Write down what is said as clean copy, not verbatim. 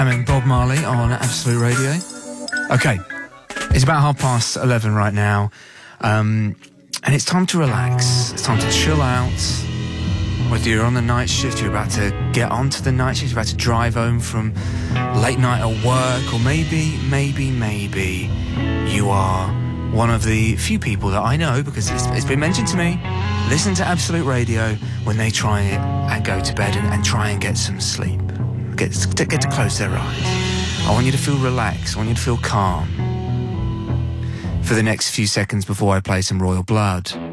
And Bob Marley on Absolute Radio. Okay, it's about 11:30 right now, and it's time to relax. It's time to chill out. Whether you're on the night shift, you're about to get onto the night shift, you're about to drive home from late night at work, or maybe you are one of the few people that I know, because it's been mentioned to me, listen to Absolute Radio when they try it and go to bed and try and get some sleep. Get to close their eyes. I want you to feel relaxed. I want you to feel calm for the next few seconds before I play some Royal Blood.